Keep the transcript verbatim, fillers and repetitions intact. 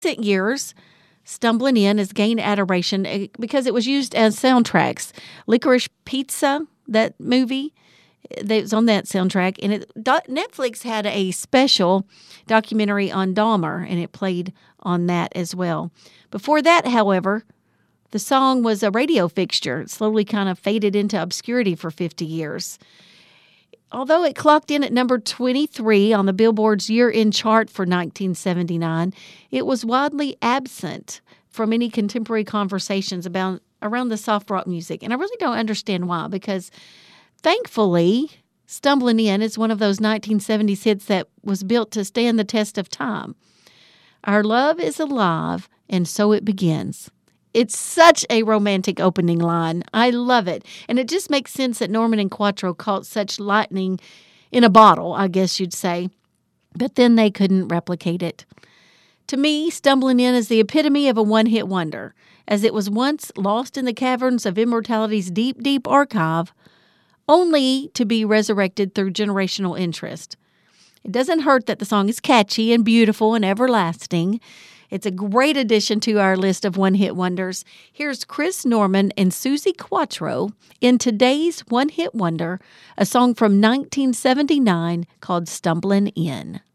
recent years, Stumbling In has gained adoration eh, because it was used as soundtracks. Licorice Pizza, that movie, that was on that soundtrack, and it, Do- Netflix had a special documentary on Dahmer, and it played on that as well. Before that, however, the song was a radio fixture. It slowly kind of faded into obscurity for fifty years. Although it clocked in at number twenty-three on the Billboard's year-end chart for nineteen seventy-nine, it was widely absent from any contemporary conversations about around the soft rock music. And I really don't understand why, because thankfully, Stumbling In is one of those nineteen seventies hits that was built to stand the test of time. Our love is alive, and so it begins. It's such a romantic opening line. I love it. And it just makes sense that Norman and Quatro caught such lightning in a bottle, I guess you'd say. But then they couldn't replicate it. To me, Stumbling In is the epitome of a one-hit wonder, as it was once lost in the caverns of immortality's deep, deep archive, only to be resurrected through generational interest. It doesn't hurt that the song is catchy and beautiful and everlasting. It's a great addition to our list of one-hit wonders. Here's Chris Norman and Suzi Quatro in today's one-hit wonder, a song from nineteen seventy-nine called Stumbling In.